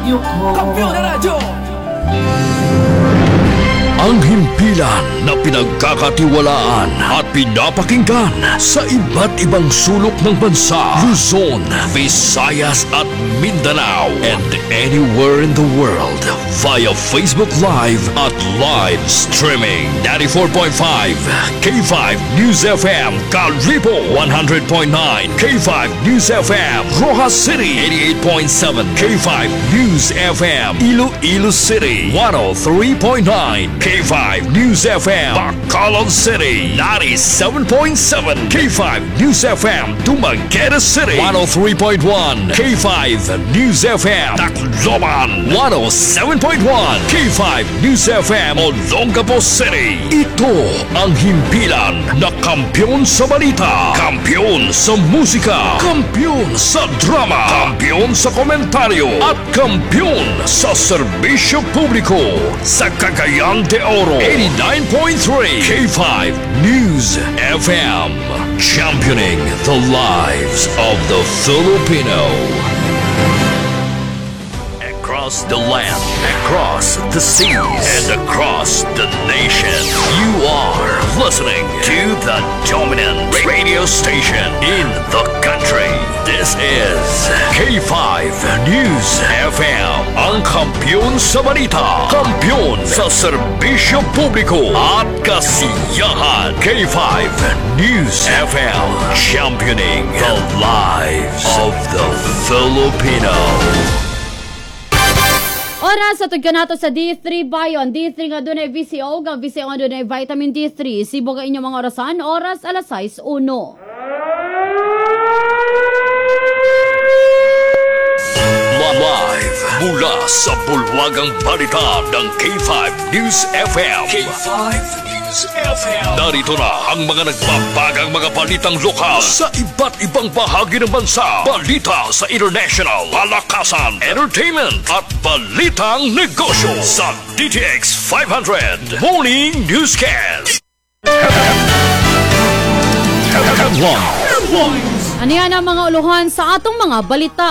Kampiyon na radyo! Ang himpilan na pinagkakatiwalaan at pinapakinggan sa iba't ibang sulok ng bansa, Luzon, Visayas at Mindanao, and anywhere in the world via Facebook Live at live streaming. 94.5 K5 News FM Calripo, 100.9 K5 News FM Rojas City, 88.7 K5 News FM Iloilo City, 103.9 K5 News FM Bacolod City, 97.7 K5 News FM Dumaguete City, 103.1 K5 News FM Tacloban, 107.1 K5 News FM Olongapo City. Ito ang himpilan na kampiyon sa balita, kampiyon sa musika, kampiyon sa drama, kampiyon sa komentaryo at kampiyon sa serbisyo publiko sa Cagayan de Oro. 89.3 K5 News FM, championing the lives of the Filipino. Across the land, across the seas, and across the nation, you are listening to the dominant radio station in the country. This is K5 News FM, ang kampiyon sa balita, kampiyon sa serbisyo publiko at kasiyahan. K5 News FM, championing the lives of the Filipino. Oras sa tugyan nato sa D3 Bayon. D3 nga doon ay VCO, ang VCO nga doon ay vitamin D3. Sibo ka inyong mga orasan, oras alas 6:01. Live mula sa bulwagang balita ng K5 News FM. K5 News FM. Narito na ang mga nagbabagang mga balitang lokal sa iba't ibang bahagi ng bansa. Balita sa international, palakasan, entertainment at balitang negosyo sa DTX 500 Morning Newscast. Aniyan ang mga uluhan sa atong mga balita.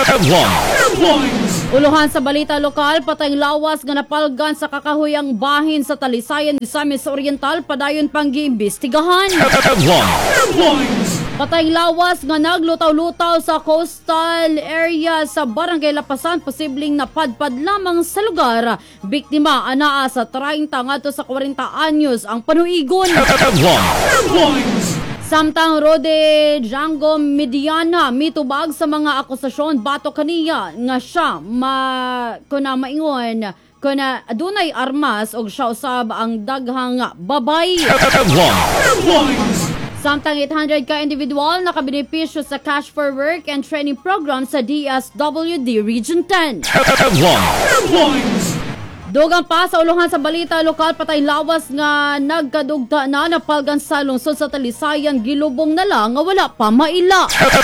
Uluhan sa balita lokal, patayng lawas nga napalgan sa kakahuyang bahin sa Talisayan, Misamis Oriental, padayon pang giimbestigahan. Patayng lawas nga naglutaw-lutaw sa coastal area sa Barangay Lapasan, posibleng napadpad lamang sa lugar. Biktima anaa sa 30 ngadto sa 40 anyos ang panuigon. Samtang Rode Django Mediana mitubag sa mga akusasyon bato kaniya nga siya kuna maingon kuna adunay armas og siya usab ang daghang babay. Samtang 800 ka individual nakabenepisyo sa Cash for Work and Training Program sa DSWD Region 10. Dugang pa sa uluhan sa balita lokal, patay lawas nga nagkadugta na napalgan sa lungsod sa Talisayan, gilubong na lang nga wala pa maila.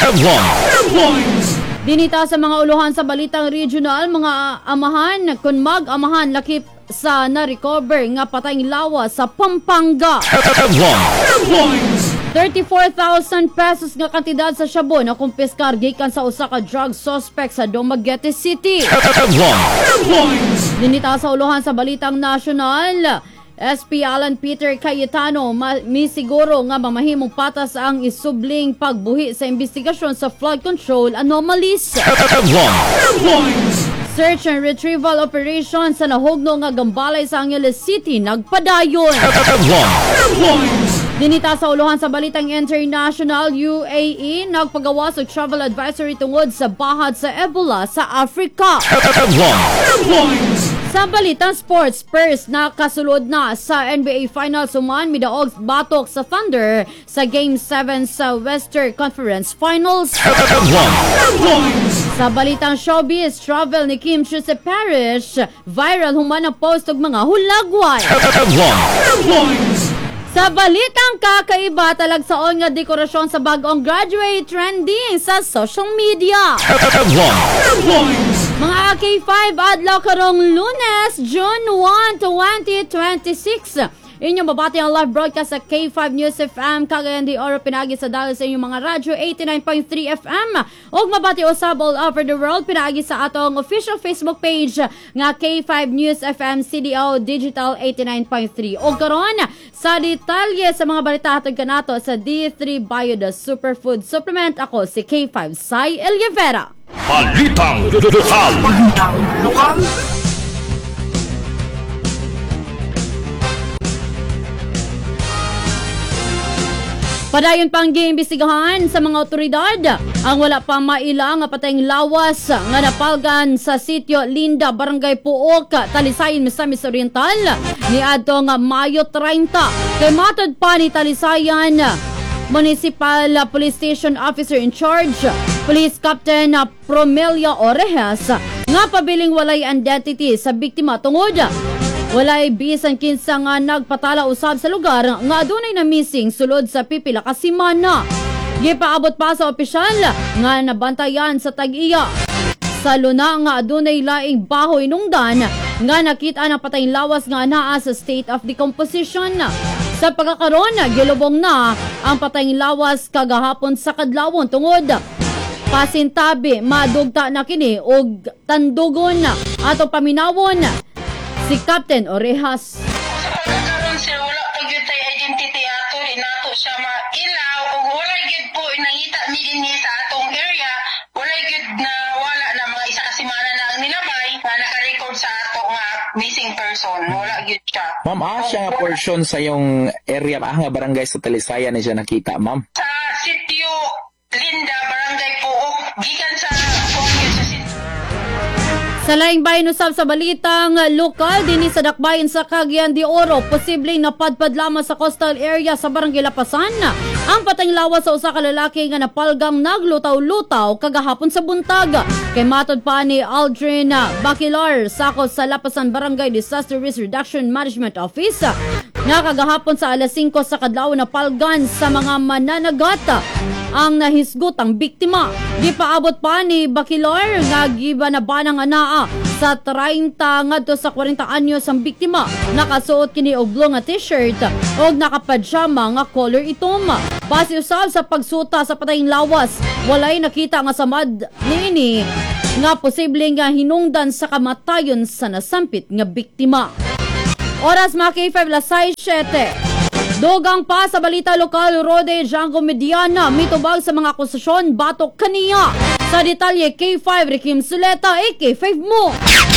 Dinita sa mga uluhan sa balitang regional, mga amahan kun mag-amahan lakip sa na-recover nga patayng lawas sa Pampanga. 34,000 pesos nga kantidad sa shabu na kumpiskar gikan sa usa ka drug suspect sa Dumaguete City. Dinita sa uluhan sa balitang national, SP Alan Peter Cayetano misiguro nga mamahimong patas ang isubling pagbuhi sa investigasyon sa flood control anomalies. Search and retrieval operation sa nahugno nga gambalay sa Angeles City nagpadayon. Dinita sa uluhan sa balitang international, UAE nagpagawa sa travel advisory tungod sa bahad sa Ebola sa Africa. Sa balitang sports, Spurs nakasulod na sa NBA Finals human midaog batok sa Thunder sa Game 7 sa Western Conference Finals. Sa balitang showbiz, travel ni Kim Chiu sa Paris, viral human ang post og mga hulagway. Sa balitang kakaiba, talagsaon nga dekorasyon sa bagong graduate trending sa social media. Mga K5 adlaw karong Lunes, June 1, 2026. Inyong mabati ang live broadcast sa K5 News FM, Cagayan de Oro, pinagi sa dahil sa inyong mga radyo, 89.3 FM. O mabati usab all over the world, pinagi sa atong official Facebook page nga K5 News FM CDO Digital 89.3. O karon sa detalye sa mga balita hatod kanato sa D3 Bio the Superfood Supplement, ako si K5 Sai Eliavera. Balitang lokal. Padayon pang giimbestigahan sa mga otoridad ang wala pa maila nga patayng lawas nga napalgan sa sitio Linda, Barangay Puok, Talisayan, Misamis Oriental niadto nga Mayo 30. Kay matod pa ni Talisayan Municipal Police Station Officer in Charge, Police Captain Promelio Orejas, nga pabiling walay identity sa biktima tungod walay bisan kinsa nga nagpatala usab sa lugar nga adunay na missing sulod sa pipila ka semana. Gipaabot pa sa opisyal nga nabantayan sa tag-iya sa luna nga adunay laing bahoy nungdan nga nakita ang patayng lawas nga anaa sa state of decomposition. Sa pagkakaron, gilubong na ang patayng lawas kagahapon sa kadlawon tungod pasintabi madugta na kini og tandugon ato paminawon si Captain Orejas. Sa pagkakaroon sir, wala pag yun tayo identity ato, inato siya mailaw, o wala yun po inangita din niya sa atong area, wala yun na wala na mga isa kasimana na ang nilabay, na naka-record sa ato nga missing person, wala yun siya. Ma'am, siya nga portion sa yung area, nga barangay sa Talisayan na siya nakita, ma'am? Sa sitio Linda, Barangay Puok, gikan sa Kongyo sa sitio. Sa laing bayan usab sa balitang lokal dinhi sa dakbayan sa Cagayan de Oro, posibleng napadpad lamang sa coastal area sa Barangay Lapasan ang patayng lawas sa usa ka lalaki nga napalgang naglutaw-lutaw kagahapon sa buntag. Kay matod pa ni Aldrin Baquilar, sakop sa Lapasan Barangay Disaster Risk Reduction Management Office, nga kagahapon sa alas 5 sa kadlaw napalgan sa mga mananagat ang nahisgot ang biktima. Di paabot pa ni Baquilar nga giba na banang anaa sa 30 ngadto sa 40 anyos ang biktima. Nakasuot kini og blue nga t-shirt og nakapajama nga color itom. Base usab sa pagsuta sa patayng lawas, walay nakita nga samad niini nga posible nga hinungdan sa kamatayon sa nasampit nga biktima. Oras mga K5 lasay 7. Dogang pa sa balita lokal, Rode Django Mediana mitubag sa mga akusasyon batok kaniya. Sa detalye K5 Rikim Suleta K5 mo.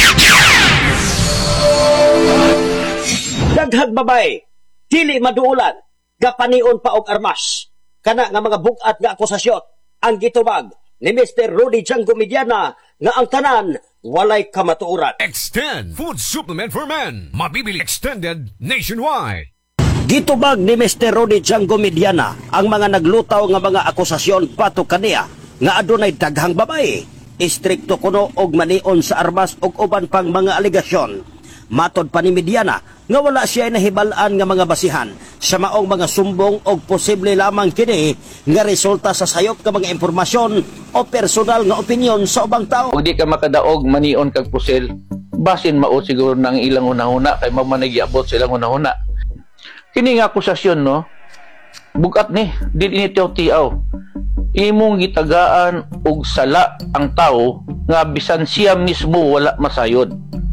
Daghang babay dili maduulan gapanion pa og armas. Kana nga mga bugat nga akusasyon ang gitubag ni Mr. Rode Django Mediana nga ang tanan walay kamatuoran. Extend Food Supplement for Men. Mabibili extended nationwide. Gitubag ni Mr. Rode Django Mediana ang mga naglutaw nga mga akusasyon pato kaniya nga adunay daghang babae, istrikto kuno og manion sa armas og uban pang mga aligasyon. Matod pa ni Mediana nga wala siya nahibalaan nga mga basihan sa maong mga sumbong og posible lamang kini nga resulta sa sayop nga mga impormasyon o personal nga opinyon sa ubang tao. Kung di ka makadaog manion kag pusil, basin mao siguro nang ilang hunahuna kay mamanagiabot silang hunahuna. Kini nga akusasyon no, bugat ni, di initiyaw-tiyaw. Imong gitagaan og sala ang tao nga bisan siya mismo wala masayod.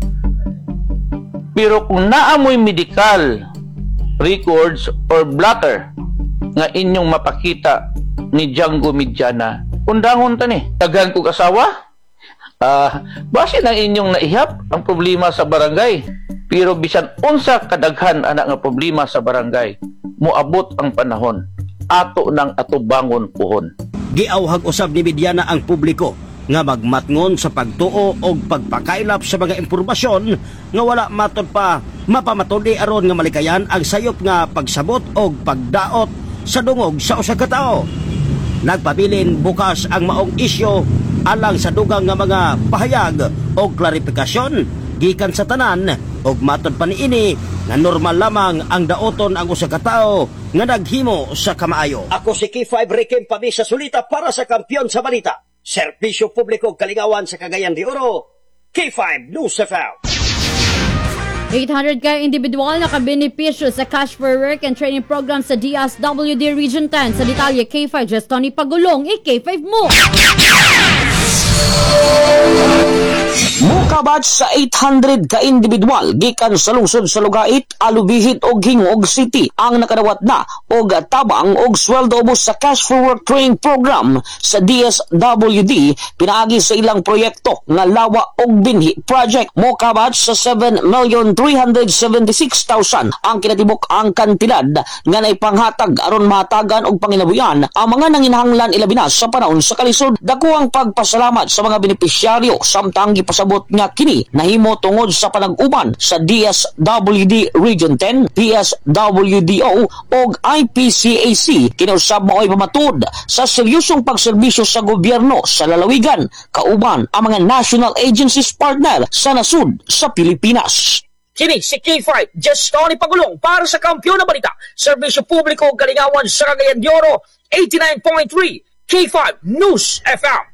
Pero kung naamoy medical records or blotter nga inyong mapakita ni Django Mediana, undangon ta ni. Daghan kog asawa? Basin ang inyong naihap ang problema sa barangay. Pero bisan unsa kadaghan anak nga problema sa barangay, moabot ang panahon ato nang atubangon puhon. Giawhag usab ni Mediana ang publiko nga magmatngon sa pagtuo o pagpakailap sa mga impormasyon nga wala matod pa mapamatudi aron nga malikayan ang sayop nga pagsabot o pagdaot sa dungog sa usa ka tawo. Nagpabilin bukas ang maong isyo alang sa dugang nga mga pahayag o klarifikasyon gikan sa tanan og matod pa niini nga normal lamang ang daoton ang usa ka tawo nga naghimo sa kamaayo. Ako si K5 Rikim Pami sa sulita para sa Kampiyon sa Balita. Serbisyo Publiko Kalingawan sa Cagayan de Oro, K5 News FM. 800 ka individual na kabenepisyo sa Cash for Work and Training Program sa DSWD Region 10. Sa detalye, K5 Just Tony Pagulong, K5 mo. Mukabat sa 800 ka individual gikan sa lungsod sa Lugait, Alubihit ug Hingog City ang nakadawat na og tabang og sweldo ubos sa Cash for Work Training Program sa DSWD pinaagi sa ilang proyekto nga Lawa og Binhi Project. Mukabat sa 7,376,000 ang kinatibok ang kantidad nga naipanghatag aron mahatagan og panginabuyan ang mga nanginahanglan ilabi na sa panahon sa kalisod. Dako ang pagpasalamat sa mga benepisyaryo samtang gipasabot nga kini nahimo tungod sa panag-uban sa DSWD Region 10, DSWDO ug IPCAC. Kinausab mao'y pamatud sa seryosong pagserbisyo sa gobyerno sa lalawigan kauban ang mga national agencies partner sa nasud sa Pilipinas. Kini si K5 Just Tony Pagulong para sa Kampiyon na Balita, Serbisyo Publiko ug Kalingawan sa Cagayan de Oro, 89.3 K5 News FM.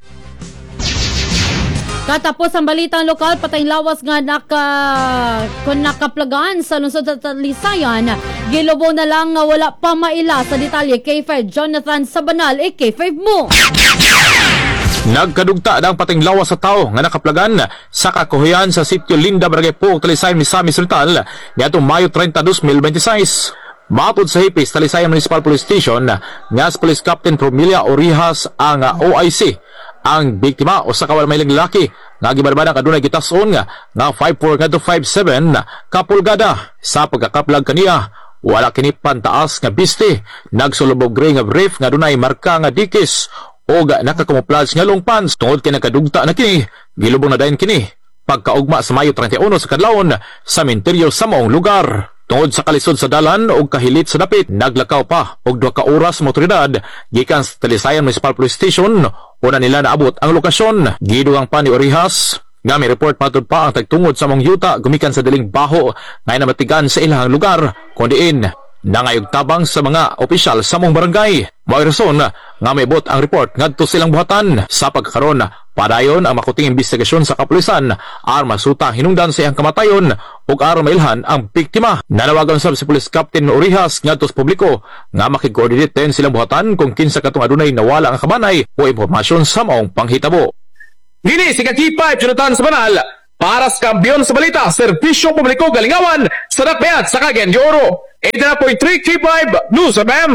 Katapos ang balitang lokal, patayng lawas nga nakaplagan sa lungsod sa Talisayan. Gilobo na lang nga wala pa maila. Sa detalye, K5 Jonathan Sabanal, K5 mo. Nagkadugta ng pating lawas sa tao nga nakaplagan sa kakuhuyan sa sitio Linda, Barangay Puog, Talisayan, Misamis Sultan niadtong Mayo 30, 2026. Matod sa Hipis, Talisayan Municipal Police Station nga si Police Captain Promilia Orijas ang OIC. Ang biktima o sa kawal may lalaki nga gibarbadan kadunay gitason nga 5'4 ngadto 5'7 kapulgada. Sa pagkakaplag kaniya wala kini pantaas nga biste, nagsulubog gray nga brief nga dunay marka nga dikis o nakakamuflage nga long pants. Tungod kay nakadugta na kini, gilubong na dayon kini pagkaugma sa Mayo 31 sa kadlawon sa sementeryo sa maong lugar. Tungod sa kalisod sa dalan o kahilit sa dapit, naglakaw pa og 2 ka oras sa motoridad gikan sa Talisayan Municipal Police Station. Una nila naabot ang lokasyon. Gidugang pa ni Orijas nga may report patod pa ang tagtungod sa mong yuta gumikan sa daling baho ngay namatigan sa ilang lugar kundiin nangayog tabang sa mga opisyal sa mong barangay. May rason nga may bot ang report ngadto silang buhatan. Sa pagkakaroon padayon ang makuting investigasyon sa kapulisan aron masuta hinungdan sa iyang kamatayon ug aron mailhan ang biktima. Nanawagan sab si Police Captain Orijas ngadto sa publiko nga makig-coordinate din silang buhatan kung kinsa katong adunay nawala ang kabanay o impormasyon sa maong panghitabo. Dini si K5 Jonathan Sabanal para sa Kampiyon sa Balita, Serbisyo Publiko Galingawan sa Dakbayat sa Cagayan de Oro, 89.3 K5 News FM.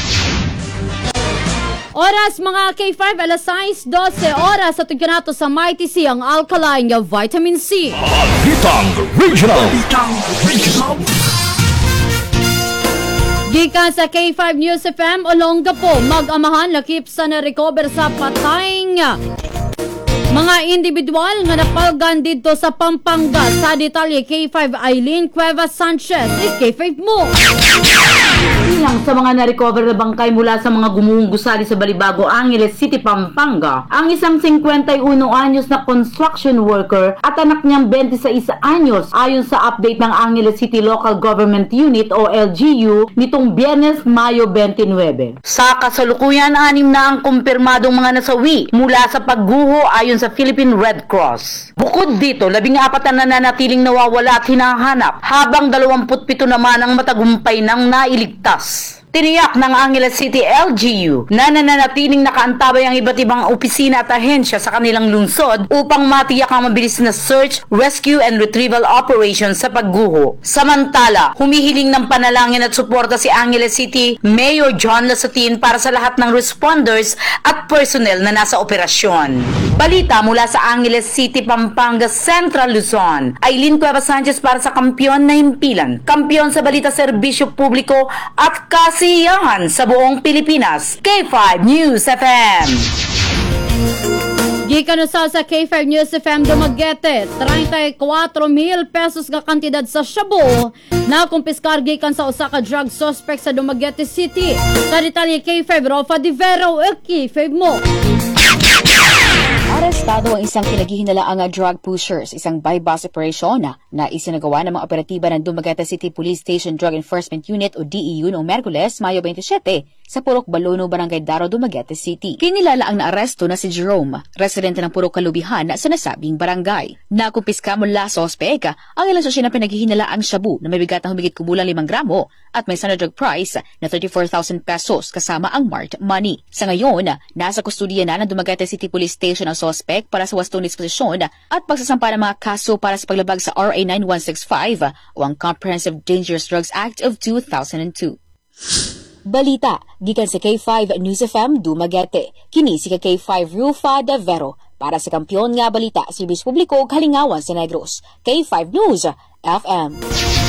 Oras mga K5, alas 6:12 oras sa tugkanato sa Mighty C ang alkaline nga vitamin C. Balitang Regional. Gikan sa K5 News FM, Olongapo, mag-amahan lakip sa na-recover sa patayng mga individual nga napalgan dito sa Pampanga. Sa detalye, K5 Eileen Cuevas Sanchez, K5 mo. Ilang sa mga na-recover na bangkay mula sa mga gumuhong gusali sa Balibago, Angeles City, Pampanga, ang isang 51 anyos na construction worker at anak niyang 26 anyos ayon sa update ng Angeles City Local Government Unit o LGU nitong Biyernes, Mayo 29. Sa kasalukuyan, 6 na ang kumpirmadong mga nasawi mula sa pagguho ayon sa Philippine Red Cross. Bukod dito, 14 na nanatiling nawawala at hinahanap habang 27 naman ang matagumpay nang nailigtas. Tiniyak ng Angeles City LGU na nananatiling nakaantabay ang iba't ibang opisina at ahensya sa kanilang lungsod upang matiyak ang mabilis na search, rescue and retrieval operations sa pagguho. Samantala, humihiling ng panalangin at suporta si Angeles City Mayor John Lasatin para sa lahat ng responders at personnel na nasa operasyon. Balita mula sa Angeles City, Pampanga, Central Luzon. Eileen Cuevas Sanchez para sa Kampiyon na Himpilan. Kampiyon sa Balita, Serbisyo Publiko at kasiyahan sa buong Pilipinas. K5 News FM. Gikan sa K5 News FM Dumaguete, 34,000 pesos nga kantidad sa shabu na kumpiskar gikan sa usa ka drug suspect sa Dumaguete City. Sa detalye, K5 Rofa Di Vero, K5 mo. Arestado ang isang pinaghihinalaang drug pushers, isang bypass operation na isinagawa ng mga operatiba ng Dumaguete City Police Station Drug Enforcement Unit o DEU noong Miyerkules, Mayo 27, sa Purok Balono, Barangay Daro, Dumaguete City. Kinilala ang naaresto na si Jerome, residente ng Purok Kalubihan sa nasabing barangay. Nakumpiska mula sa ospek ang ilang sasya na pinaghihinalaang shabu na may bigat na humigit kumulang 5 gramo at may standard drug price na 34,000 pesos kasama ang marked money. Sa ngayon, nasa kustudiya na ng Dumaguete City Police Station ang sospek para sa wastong disposisyon at pagsasampa ng mga kaso para sa paglabag sa RA 9165 o ang Comprehensive Dangerous Drugs Act of 2002. Balita, gikan sa K5 News FM Dumaguete. Kini si K5 Rufa de Vero para sa Kampiyon nga Balita, Serbisyo Publiko ug Halingawan sa Negros. K5 News FM.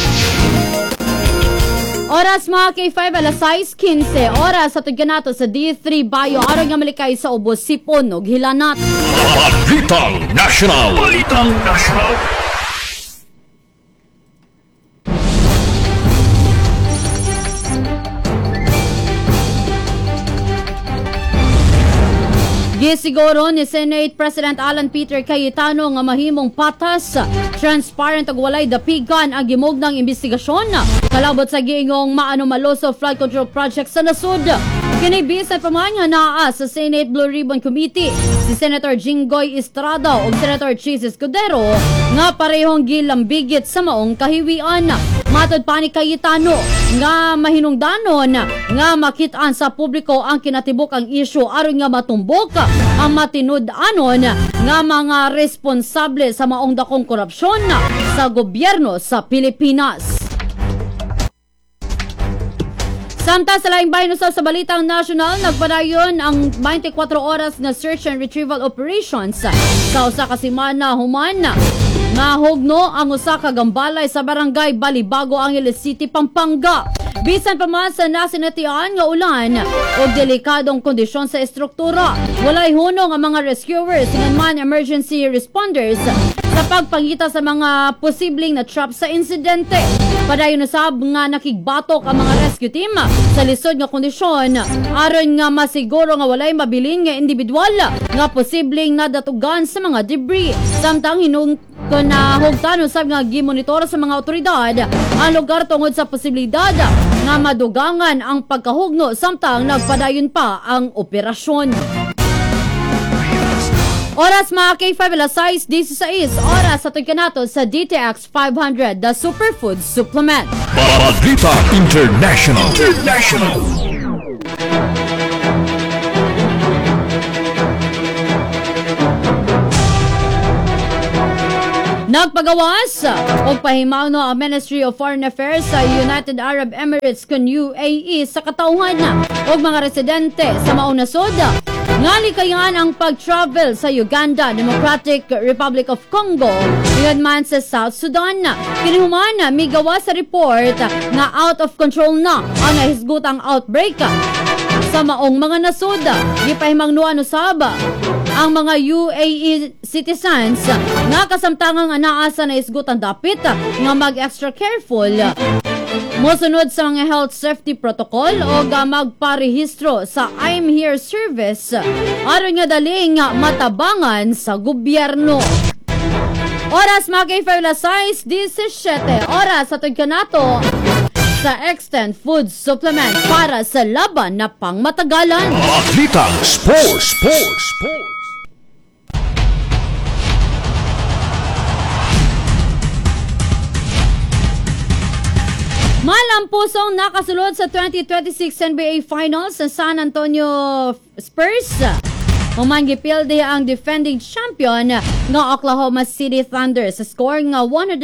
Oras mga K5, alas 6:15. Oras sa Tuganato sa D3 Bayo. Araw nga malikay sa ubos, sipon ug hilanat. Balitang National. Balitang National. Gisiguro ni Senate President Alan Peter Cayetano nga mahimong patas, transparent ug walay dapigan ang gimugnang investigasyon kalabot sa giingong maanomalo sa flood control project sa nasud. Kini bisan pa man nga naa sa Senate Blue Ribbon Committee si Senator Jinggoy Estrada ug Senator Chis Escudero nga parehong gilambigit sa maong kahiwian. Matod pa ni Cayetano nga mahinungdanon nga makitaan sa publiko ang kinatibuk ang issue aron nga matumbok ang matinud-anon nga mga responsable sa maong dakong korupsyon sa gobyerno sa Pilipinas. Samtang sa laing bayan sa Balitang National, nagpadayon ang 24 oras na search and retrieval operations sa usa ka semana human nga hugno ang usa ka gambalay sa barangay Balibago, Angeles City, Pampanga. Bisan pa man sa nasinatian nga ulan o delikadong kondisyon sa estruktura, walay hunong ang mga rescuers ng man emergency responders sa pagpangita sa mga posibleng na trap sa insidente. Padayon usab nga nakigbatok ang mga rescue team sa lisod nga kondisyon aron nga masiguro nga walay mabilin nga individual nga posibleng nadatugan sa mga debris. Samtang na hugtan usab nga gimonitor sa mga otoridad ang lugar tungod sa posibilidad nga madugangan ang pagkahugno samtang nagpadayon pa ang operasyon. Oras mga K5 alas 6:16 oras sa Tuganato sa DTX 500, the Superfood Supplement. Balita International. Nagpagawas o pahimaw ang Ministry of Foreign Affairs sa United Arab Emirates kun UAE sa katauhan o mga residente sa maong nasod nga likayan ang pag-travel sa Uganda, Democratic Republic of Congo, iyad man sa South Sudan. Kinihuman migawa sa report nga out of control na ang nahisgutang outbreak sa maong mga nasod. Gipahimangnuan usab ang mga UAE citizens nga kasamtangang anaasa na isgutan dapit nga mag-extra careful mosunod sa mga health safety protocol o magparehistro sa I'm Here service aron nga daling matabangan sa gobyerno. Oras mga K5 alas 6:17 oras sa Tuganato sa Extend Food Supplement para sa laban na pangmatagalan. Balitang Sports. Malampusong nakasulod sa 2026 NBA Finals sa San Antonio Spurs. Humangipilde ang defending champion ng Oklahoma City Thunder sa score nga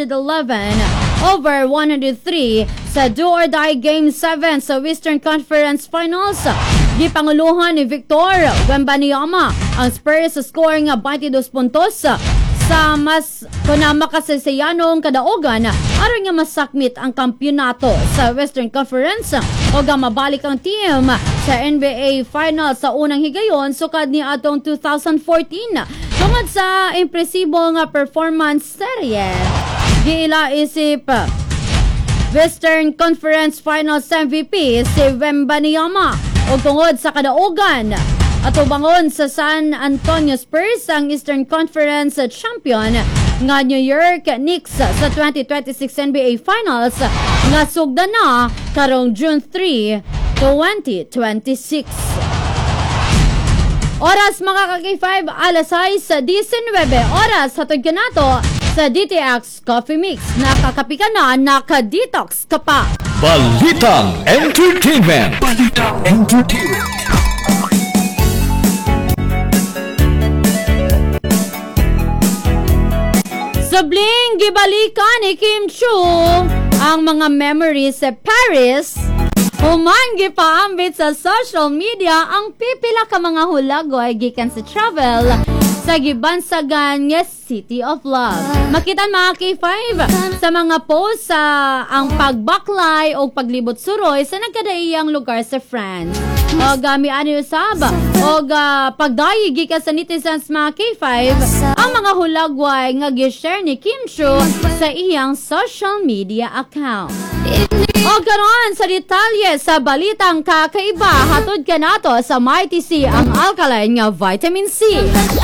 111-103 sa do-or-die Game 7 sa Western Conference Finals. Gipanguluhan ni Victor Wembanyama ang Spurs sa score nga 22 puntos sa mas makasaysayanong kadaogan aron nga masakmit ang kampyonato sa Western Conference o mabalik ang team sa NBA Finals sa unang higayon sukad ni atong 2014 tungod sa impresibo nga performance serye. Giila isip Western Conference Finals MVP si Wembanyama o tungod sa kadaogan at ubangon sa San Antonio Spurs ang Eastern Conference champion nga New York Knicks sa 2026 NBA Finals nga sugda na karong June 3 2026. Oras mga ka-K5, alas 6:19. Oras hatod ka na to sa DTX Coffee Mix. Nakakapi ka na, naka-detox ka pa. Balitang Entertainment. Sabling gibalikan ni Kim Chu ang mga memories sa Paris. Humanggi pa ambit sa social media ang pipila ka mga hulagoy gikan sa travel sa gibansagan nga City of Love. Makitan mga K5 sa mga post sa ang pagbaklay o paglibot suroy sa nagkadaiyang lugar sa France. O gamian usab o pagdayi gikan sa netizens mga K5 ang mga hulagway nga gi-share ni Kim Chu sa iyang social media account. O karon sa detalye sa balitang kakaiba, hatod ka nato sa MyTC ang alkaline nga vitamin C.